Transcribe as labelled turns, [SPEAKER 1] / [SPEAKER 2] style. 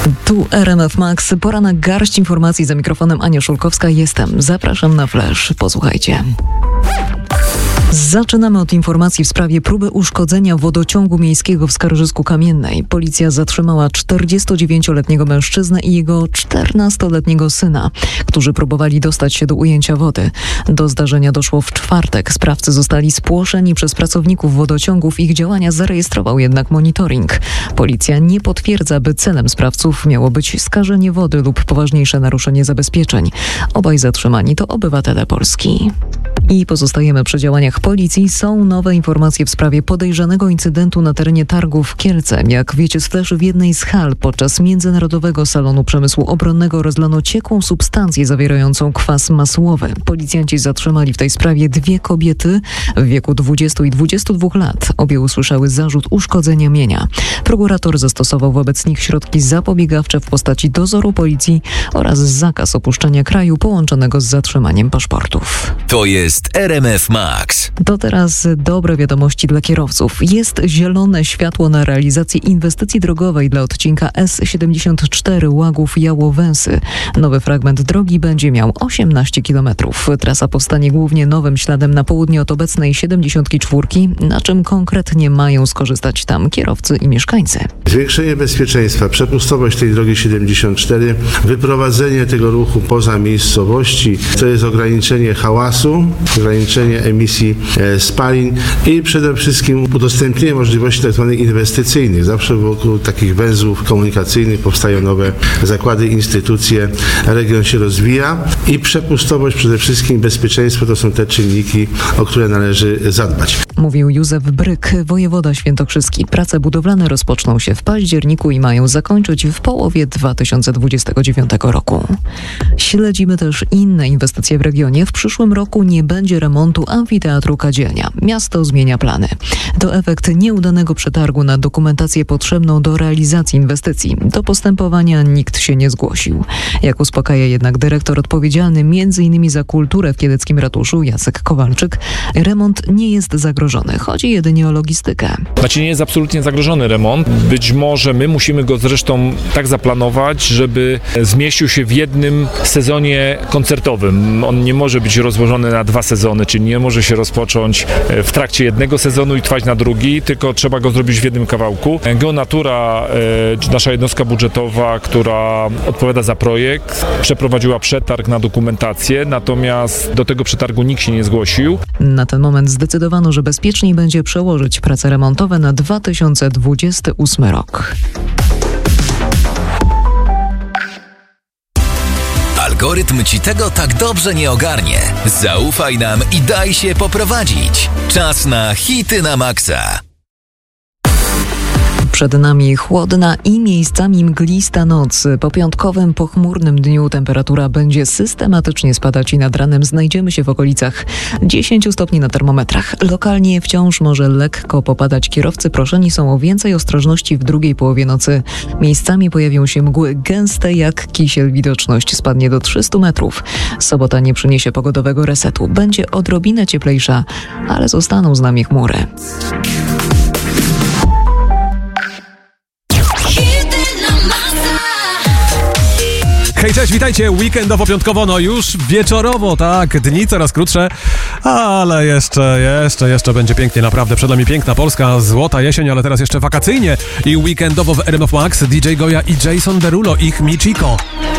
[SPEAKER 1] Tu RMF Max, pora na garść informacji. Za mikrofonem Ania Szulkowska jestem. Zapraszam na flash. Posłuchajcie. Zaczynamy od informacji w sprawie próby uszkodzenia wodociągu miejskiego w Skarżysku-Kamiennej. Policja zatrzymała 49-letniego mężczyznę i jego 14-letniego syna, którzy próbowali dostać się do ujęcia wody. Do zdarzenia doszło w czwartek. Sprawcy zostali spłoszeni przez pracowników wodociągów. Ich działania zarejestrował jednak monitoring. Policja nie potwierdza, by celem sprawców miało być skażenie wody lub poważniejsze naruszenie zabezpieczeń. Obaj zatrzymani to obywatele Polski. I pozostajemy przy działaniach policji. Są nowe informacje w sprawie podejrzanego incydentu na terenie targów w Kielce. Jak wiecie z flashu, w jednej z hal podczas Międzynarodowego Salonu Przemysłu Obronnego rozlano ciekłą substancję zawierającą kwas masłowy. Policjanci zatrzymali w tej sprawie dwie kobiety w wieku 20 i 22 lat. Obie usłyszały zarzut uszkodzenia mienia. Prokurator zastosował wobec nich środki zapobiegawcze w postaci dozoru policji oraz zakaz opuszczania kraju połączonego z zatrzymaniem paszportów.
[SPEAKER 2] To jest RMF Max.
[SPEAKER 1] To teraz dobre wiadomości dla kierowców. Jest zielone światło na realizację inwestycji drogowej dla odcinka S74 Łagów-Jałowęsy. Nowy fragment drogi będzie miał 18 km. Trasa powstanie głównie nowym śladem na południe od obecnej 74, na czym konkretnie mają skorzystać tam kierowcy i mieszkańcy.
[SPEAKER 3] Zwiększenie bezpieczeństwa, przepustowość tej drogi 74, wyprowadzenie tego ruchu poza miejscowości, to jest ograniczenie hałasu, ograniczenie emisji spalin i przede wszystkim udostępnienie możliwości tzw. inwestycyjnych. Zawsze wokół takich węzłów komunikacyjnych powstają nowe zakłady, instytucje, region się rozwija i przepustowość, przede wszystkim bezpieczeństwo to są te czynniki, o które należy zadbać.
[SPEAKER 1] Mówił Józef Bryk, wojewoda świętokrzyski. Prace budowlane rozpoczną się w październiku i mają zakończyć w połowie 2029 roku. Śledzimy też inne inwestycje w regionie. W przyszłym roku nie będzie remontu amfiteatru Kadzielnia. Miasto zmienia plany. To efekt nieudanego przetargu na dokumentację potrzebną do realizacji inwestycji. Do postępowania nikt się nie zgłosił. Jak uspokaja jednak dyrektor odpowiedzialny m.in. za kulturę w kieleckim ratuszu, Jacek Kowalczyk, remont nie jest zagrożony. Chodzi jedynie o logistykę.
[SPEAKER 4] Znaczy nie jest absolutnie zagrożony remont. Być może my musimy go zresztą tak zaplanować, żeby zmieścił się w jednym sezonie koncertowym. On nie może być rozłożony na 2 sezony, czyli nie może się rozpocząć w trakcie jednego sezonu i trwać na drugi, tylko trzeba go zrobić w jednym kawałku. Geonatura, nasza jednostka budżetowa, która odpowiada za projekt, przeprowadziła przetarg na dokumentację, natomiast do tego przetargu nikt się nie zgłosił.
[SPEAKER 1] Na ten moment zdecydowano, że bezpieczniej będzie przełożyć prace remontowe na 2028 rok.
[SPEAKER 2] Algorytm ci tego tak dobrze nie ogarnie. Zaufaj nam i daj się poprowadzić. Czas na hity na maksa.
[SPEAKER 1] Przed nami chłodna i miejscami mglista noc. Po piątkowym, pochmurnym dniu temperatura będzie systematycznie spadać i nad ranem znajdziemy się w okolicach 10 stopni na termometrach. Lokalnie wciąż może lekko popadać. Kierowcy proszeni są o więcej ostrożności w drugiej połowie nocy. Miejscami pojawią się mgły gęste jak kisiel. Widoczność spadnie do 300 metrów. Sobota nie przyniesie pogodowego resetu. Będzie odrobinę cieplejsza, ale zostaną z nami chmury.
[SPEAKER 5] Hej, cześć, witajcie, weekendowo-piątkowo, no już wieczorowo, tak, dni coraz krótsze, ale jeszcze będzie pięknie, naprawdę, przed nami piękna Polska, złota jesień, ale teraz jeszcze wakacyjnie i weekendowo w RMF Max DJ Goja i Jason Derulo, ich Michiko.